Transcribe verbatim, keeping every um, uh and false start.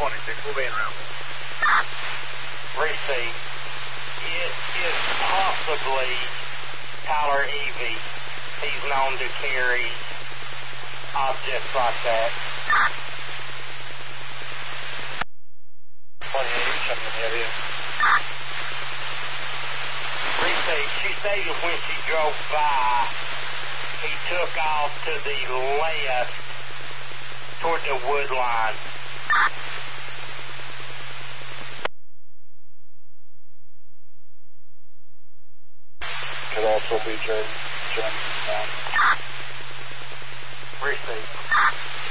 twenty-six. We'll be in around. Receive. It is possibly Tyler Evie. He's known to carry objects like that. twenty-eight, coming in the area. Receive. She stated when she drove by, he took off to the left toward the wood line. Could also be Jeremy. Jeremy. Receive.